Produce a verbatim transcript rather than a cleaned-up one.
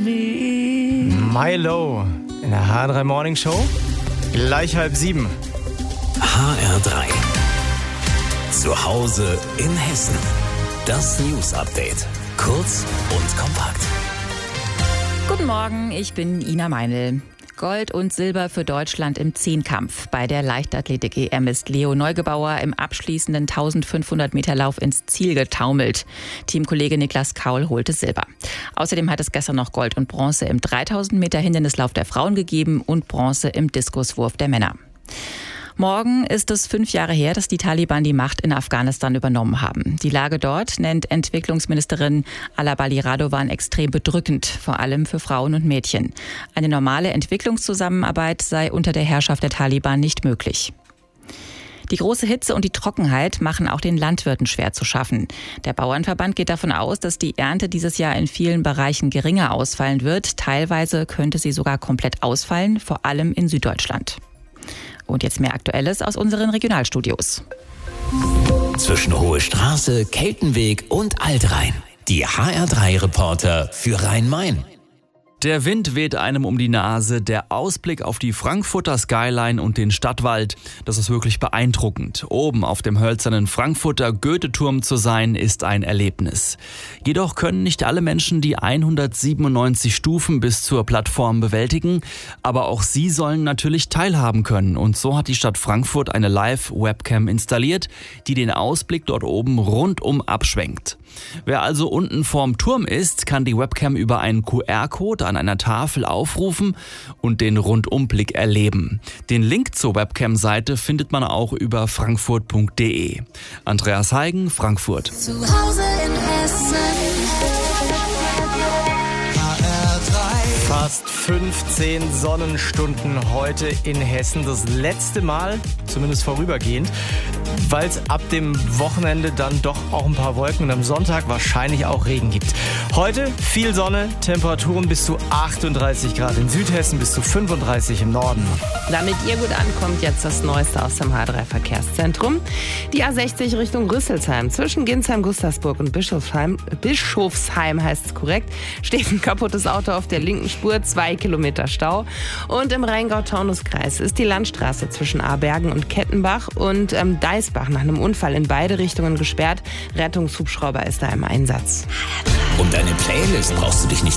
Milo in der H R drei Morning Show. Gleich halb sieben. H R drei. Zu Hause in Hessen. Das News Update. Kurz und kompakt. Guten Morgen, ich bin Ina Meinl. Gold und Silber für Deutschland im Zehnkampf. Bei der Leichtathletik-E M ist Leo Neugebauer im abschließenden eintausendfünfhundert Meter Lauf ins Ziel getaumelt. Teamkollege Niklas Kaul holte Silber. Außerdem hat es gestern noch Gold und Bronze im dreitausend Meter Hindernislauf der Frauen gegeben und Bronze im Diskuswurf der Männer. Morgen ist es fünf Jahre her, dass die Taliban die Macht in Afghanistan übernommen haben. Die Lage dort nennt Entwicklungsministerin Alabali Radovan extrem bedrückend, vor allem für Frauen und Mädchen. Eine normale Entwicklungszusammenarbeit sei unter der Herrschaft der Taliban nicht möglich. Die große Hitze und die Trockenheit machen auch den Landwirten schwer zu schaffen. Der Bauernverband geht davon aus, dass die Ernte dieses Jahr in vielen Bereichen geringer ausfallen wird. Teilweise könnte sie sogar komplett ausfallen, vor allem in Süddeutschland. Und jetzt mehr Aktuelles aus unseren Regionalstudios. Zwischen Hohe Straße, Keltenweg und Altrhein. Die H R drei Reporter für Rhein-Main. Der Wind weht einem um die Nase, der Ausblick auf die Frankfurter Skyline und den Stadtwald, das ist wirklich beeindruckend. Oben auf dem hölzernen Frankfurter Goethe-Turm zu sein, ist ein Erlebnis. Jedoch können nicht alle Menschen die hundertsiebenundneunzig Stufen bis zur Plattform bewältigen, aber auch sie sollen natürlich teilhaben können. Und so hat die Stadt Frankfurt eine Live-Webcam installiert, die den Ausblick dort oben rundum abschwenkt. Wer also unten vorm Turm ist, kann die Webcam über einen Q R-Code an einer Tafel aufrufen und den Rundumblick erleben. Den Link zur Webcam-Seite findet man auch über frankfurt punkt de. Andreas Heigen, Frankfurt. Zu Hause in Hessen. Fast fünfzehn Sonnenstunden heute in Hessen. Das letzte Mal, zumindest vorübergehend, weil es ab dem Wochenende dann doch auch ein paar Wolken und am Sonntag wahrscheinlich auch Regen gibt. Heute viel Sonne, Temperaturen bis zu achtunddreißig Grad in Südhessen, bis zu fünfunddreißig im Norden. Damit ihr gut ankommt, jetzt das Neueste aus dem H drei Verkehrszentrum. Die A sechzig Richtung Rüsselsheim. Zwischen Ginsheim, Gustavsburg und Bischofsheim, Bischofsheim heißt es korrekt, steht ein kaputtes Auto auf der linken Spur, zwei Kilometer Stau. Und im Rheingau-Taunus-Kreis ist die Landstraße zwischen Abergen und Kettenbach und ähm, Deisbach nach einem Unfall in beide Richtungen gesperrt. Rettungshubschrauber ist da im Einsatz. Um deine Playlist brauchst du dich nicht